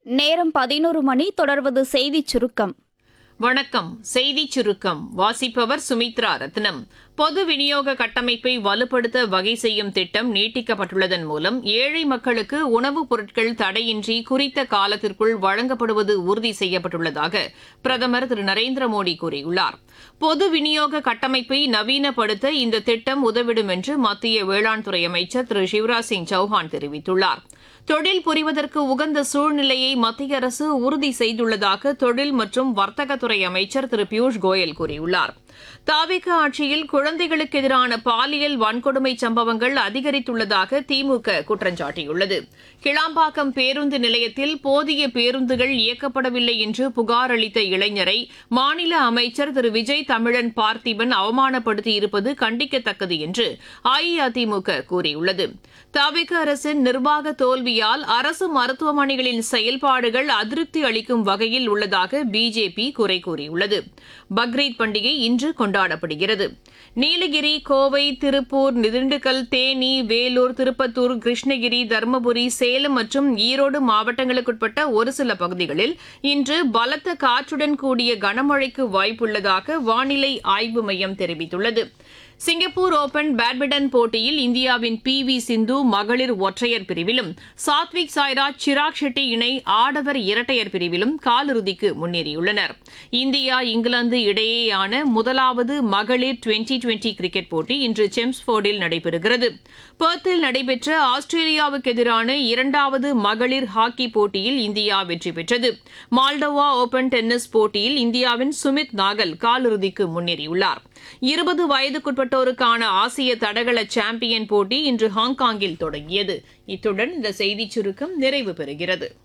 நேரம் 11 மணி. தொடர்வது செய்திச் சுருக்கம். வணக்கம். செய்திச் சுருக்கம் வாசிப்பவர் சுமித்ரா ரத்னம். பொது விநியோக கட்டமைப்பை வலுப்படுத்த வகை செய்யும் திட்டம் நீட்டிக்கப்பட்டுள்ளதன் மூலம் ஏழை மக்களுக்கு உணவுப் பொருட்கள் தடையின்றி குறித்த காலத்திற்குள் வழங்கப்படுவது உறுதி செய்யப்பட்டுள்ளதாக பிரதமர் திரு நரேந்திர மோடி கூறியுள்ளார். பொது விநியோக கட்டமைப்பை நவீனப்படுத்த இந்த திட்டம் உதவிடும் என்று மத்திய வேளாண் துறை அமைச்சர் திரு சிவராஜ் சிங் சௌஹான் தெரிவித்துள்ளார். தொழில் புரிவதற்கு உகந்த சூழ்நிலையை மத்திய அரசு உறுதி செய்துள்ளதாக தொழில் மற்றும் வர்த்தகத்துறை அமைச்சர் திரு பியூஷ் கோயல் கூறியுள்ளார். தாவேகா ஆட்சியில் குழந்தைகளுக்கு எதிரான பாலியல் வன்கொடுமை சம்பவங்கள் அதிகரித்துள்ளதாக திமுக குற்றம் சாட்டியுள்ளது. கிளாம்பாக்கம் பேருந்து நிலையத்தில் போதிய பேருந்துகள் இயக்கப்படவில்லை என்று புகார் அளித்த இளைஞரை மாநில அமைச்சர் திரு விஜய் தமிழன் பார்த்திபன் அவமானப்படுத்தியிருப்பது கண்டிக்கத்தக்கது என்று அஇஅதிமுக கூறியுள்ளது. தாவேகா அரசின் நிர்வாக தோல்வியால் அரசு மருத்துவமனைகளின் செயல்பாடுகள் அதிருப்தி அளிக்கும் வகையில் உள்ளதாக பிஜேபி குறை கூறியுள்ளது. பக்ரீத் பண்டிகை இன்று கொண்டாடப்படுகிறது. நீலகிரி, கோவை, திருப்பூர், திண்டுக்கல், தேனி, வேலூர், திருப்பத்தூர், கிருஷ்ணகிரி, தருமபுரி, சேலம் மற்றும் ஈரோடு மாவட்டங்களுக்குட்பட்ட ஒரு சில பகுதிகளில் இன்று பலத்த காற்றுடன் கூடிய கனமழைக்கு வாய்ப்புள்ளதாக வானிலை ஆய்வு மையம் தெரிவித்துள்ளது. சிங்கப்பூர் ஓபன் பேட்மிண்டன் போட்டியில் இந்தியாவின் பி.வி. சிந்து மகளிர் ஒற்றையர் பிரிவிலும், சாத்விக் சாய்ராஜ், சிராக் ஷெட்டி இணை ஆடவர் இரட்டையர் பிரிவிலும் காலிறுதிக்கு முன்னேறியுள்ளனர். இந்தியா இங்கிலாந்து இடையேயான முதலாவது மகளிர் டுவெண்டி கிரிக்கெட் போட்டி இன்று செம்ஸ்போர்டில் நடைபெறுகிறது. பெர்த்தில் நடைபெற்ற ஆஸ்திரேலியாவுக்கு எதிரான இரண்டாவது மகளிர் ஹாக்கி போட்டியில் இந்தியா வெற்றி பெற்றது. மால்டோவா ஓபன் டென்னிஸ் போட்டியில் இந்தியாவின் சுமித் நாகல் காலிறுதிக்கு முன்னேறியுள்ளார். 20 வயதுக்குட்பட்டோருக்கான ஆசிய தடகள சாம்பியன் போட்டி இன்று ஹாங்காங்கில் தொடங்கியது. இத்துடன் இந்த செய்திச் சுருக்கம் நிறைவு பெறுகிறது.